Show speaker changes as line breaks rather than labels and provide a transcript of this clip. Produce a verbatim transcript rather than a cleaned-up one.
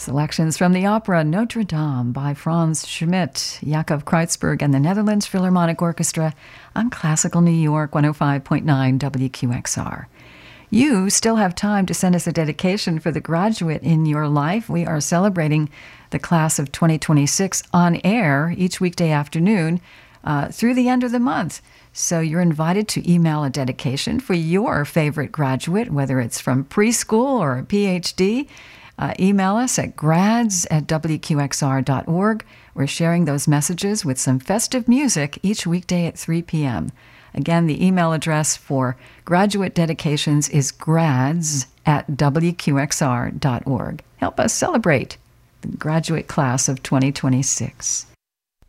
Selections from the opera Notre Dame by Franz Schmidt, Jakob Kreutzberg, and the Netherlands Philharmonic Orchestra on Classical New York one oh five point nine W Q X R. You still have time to send us a dedication for the graduate in your life. We are celebrating the class of twenty twenty-six on air each weekday afternoon uh, through the end of the month. So you're invited to email a dedication for your favorite graduate, whether it's from preschool or a P H D. Uh, email us at grads at W Q X R dot org. We're sharing those messages with some festive music each weekday at three p.m. Again, the email address for graduate dedications is grads at W Q X R dot org. Help us celebrate the graduate class of twenty twenty-six.